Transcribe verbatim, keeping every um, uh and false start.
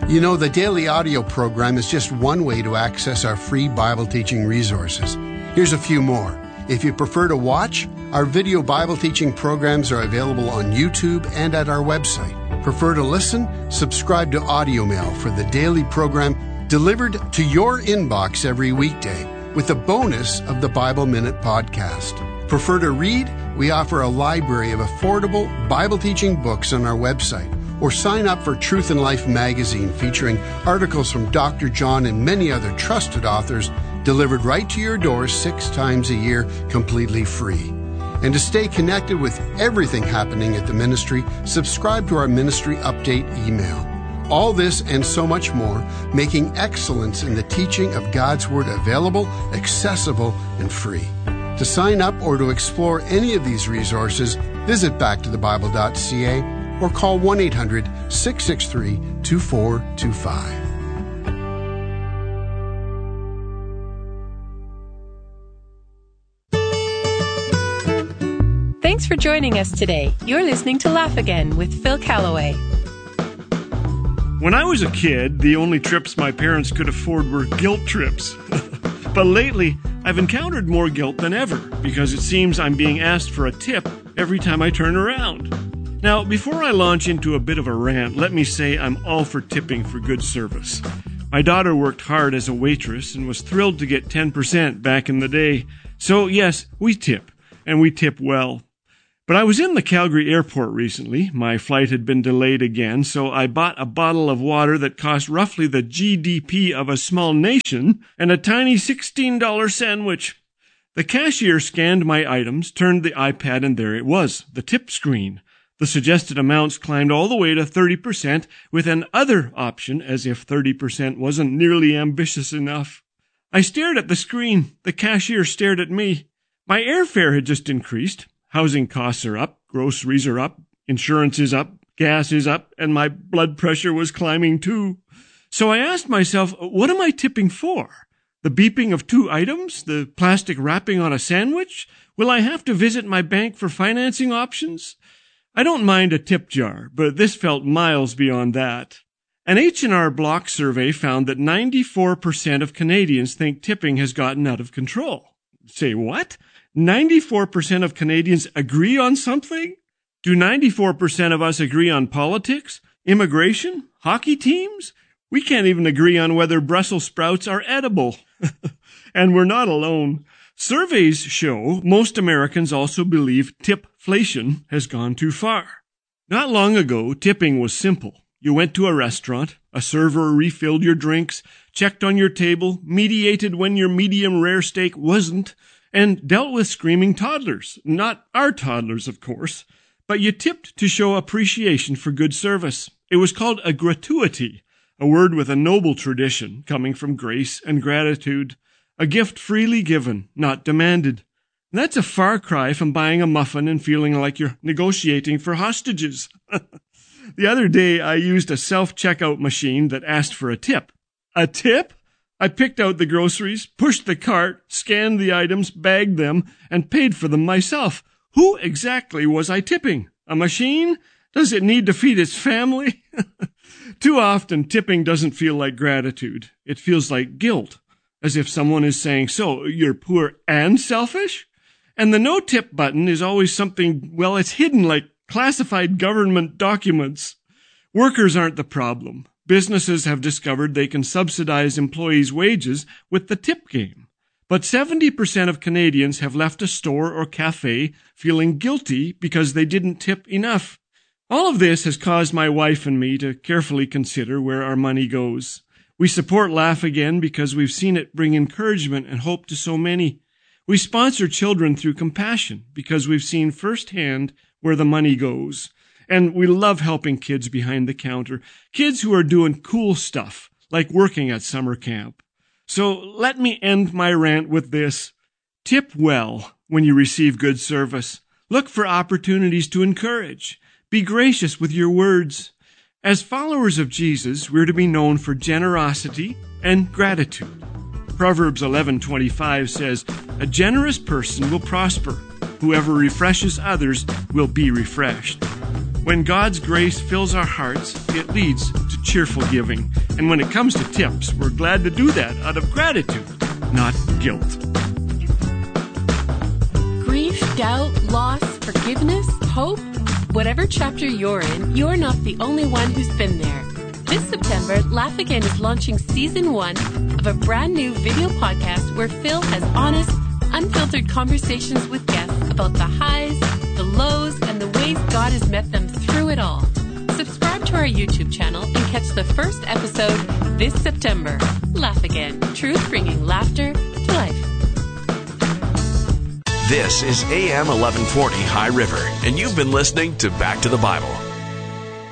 You know, the daily audio program is just one way to access our free Bible teaching resources. Here's a few more. If you prefer to watch, our video Bible teaching programs are available on YouTube and at our website. Prefer to listen? Subscribe to Audio Mail for the daily program delivered to your inbox every weekday with the bonus of the Bible Minute podcast. Prefer to read? We offer a library of affordable Bible teaching books on our website. Or sign up for Truth and Life magazine featuring articles from Doctor John and many other trusted authors delivered right to your door six times a year completely free. And to stay connected with everything happening at the ministry, subscribe to our ministry update email. All this and so much more, making excellence in the teaching of God's Word available, accessible, and free. To sign up or to explore any of these resources, visit back to the bible dot c a or call one eight hundred, six six three, two four two five. Thanks for joining us today. You're listening to Laugh Again with Phil Callaway. When I was a kid, the only trips my parents could afford were guilt trips. But lately, I've encountered more guilt than ever because it seems I'm being asked for a tip every time I turn around. Now, before I launch into a bit of a rant, let me say I'm all for tipping for good service. My daughter worked hard as a waitress and was thrilled to get ten percent back in the day. So, yes, we tip, and we tip well. But I was in the Calgary airport recently. My flight had been delayed again, so I bought a bottle of water that cost roughly the G D P of a small nation and a tiny sixteen dollars sandwich. The cashier scanned my items, turned the iPad, and there it was, the tip screen. The suggested amounts climbed all the way to thirty percent with an other option, as if thirty percent wasn't nearly ambitious enough. I stared at the screen. The cashier stared at me. My airfare had just increased. Housing costs are up, groceries are up, insurance is up, gas is up, and my blood pressure was climbing too. So I asked myself, what am I tipping for? The beeping of two items? The plastic wrapping on a sandwich? Will I have to visit my bank for financing options? I don't mind a tip jar, but this felt miles beyond that. An H and R Block survey found that ninety-four percent of Canadians think tipping has gotten out of control. Say what? ninety-four percent of Canadians agree on something? Do ninety-four percent of us agree on politics, immigration, hockey teams? We can't even agree on whether Brussels sprouts are edible. And we're not alone. Surveys show most Americans also believe tipflation has gone too far. Not long ago, tipping was simple. You went to a restaurant, a server refilled your drinks, checked on your table, mediated when your medium rare steak wasn't, and dealt with screaming toddlers. Not our toddlers, of course, but you tipped to show appreciation for good service. It was called a gratuity, a word with a noble tradition coming from grace and gratitude. A gift freely given, not demanded. And that's a far cry from buying a muffin and feeling like you're negotiating for hostages. The other day, I used a self-checkout machine that asked for a tip. A tip? I picked out the groceries, pushed the cart, scanned the items, bagged them, and paid for them myself. Who exactly was I tipping? A machine? Does it need to feed its family? Too often, tipping doesn't feel like gratitude. It feels like guilt. As if someone is saying, so, you're poor and selfish? And the no-tip button is always something, well, it's hidden like classified government documents. Workers aren't the problem. Businesses have discovered they can subsidize employees' wages with the tip game. But seventy percent of Canadians have left a store or cafe feeling guilty because they didn't tip enough. All of this has caused my wife and me to carefully consider where our money goes. We support Laugh Again because we've seen it bring encouragement and hope to so many. We sponsor children through compassion because we've seen firsthand where the money goes. And we love helping kids behind the counter, kids who are doing cool stuff, like working at summer camp. So let me end my rant with this. Tip well when you receive good service. Look for opportunities to encourage. Be gracious with your words. As followers of Jesus, we're to be known for generosity and gratitude. Proverbs eleven twenty-five says, "A generous person will prosper. Whoever refreshes others will be refreshed." When God's grace fills our hearts, it leads to cheerful giving. And when it comes to tips, we're glad to do that out of gratitude, not guilt. Grief, doubt, loss, forgiveness, hope. Whatever chapter you're in, you're not the only one who's been there. This September, Laugh Again is launching season one of a brand new video podcast where Phil has honest, unfiltered conversations with guests about the highs, the lows, and the ways God has met them through it all. Subscribe to our YouTube channel and catch the first episode this September. Laugh Again, truth bringing laughter to life. This is A M eleven forty High River, and you've been listening to Back to the Bible.